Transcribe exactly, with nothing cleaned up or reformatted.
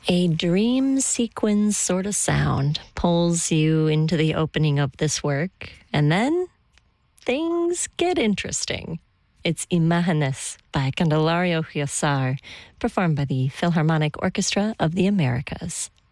A dream sequence sort of sound pulls you into the opening of this work, and then things get interesting. It's Imágenes by Candelario Huásar, performed by the Philharmonic Orchestra of the Americas.